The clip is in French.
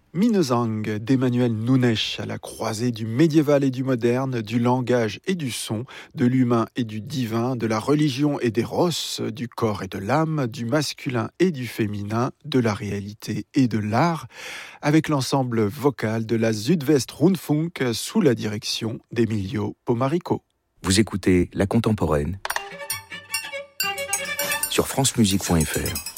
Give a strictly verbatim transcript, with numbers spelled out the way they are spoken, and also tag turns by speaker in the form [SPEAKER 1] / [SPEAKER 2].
[SPEAKER 1] Minnesang d'Emmanuel Nunes, à la croisée du médiéval et du moderne, du langage et du son, de l'humain et du divin, de la religion et des rosses, du corps et de l'âme, du masculin et du féminin, de la réalité et de l'art, avec l'ensemble vocal de la Südwestrundfunk sous la direction d'Emilio Pomarico.
[SPEAKER 2] Vous écoutez La Contemporaine sur francemusique point f r.